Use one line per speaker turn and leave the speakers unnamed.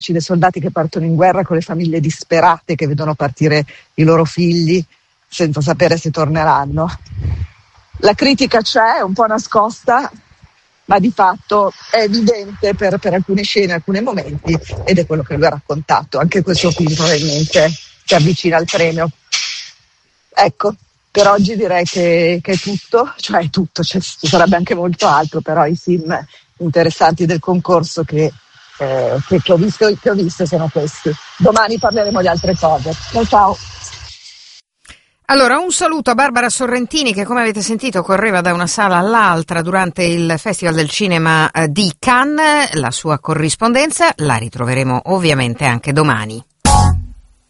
dei soldati che partono in guerra con le famiglie disperate che vedono partire i loro figli senza sapere se torneranno. La critica c'è, è un po' nascosta, ma di fatto è evidente per alcune scene, alcuni momenti, ed è quello che lui ha raccontato. Anche questo film probabilmente si avvicina al premio. Ecco, per oggi direi che è tutto, cioè ci sarebbe anche molto altro, però i film interessanti del concorso che ho visto sono questi. Domani parleremo di altre cose. Ciao.
Allora, un saluto a Barbara Sorrentini che, come avete sentito, correva da una sala all'altra durante il Festival del Cinema di Cannes. La sua corrispondenza la ritroveremo ovviamente anche domani.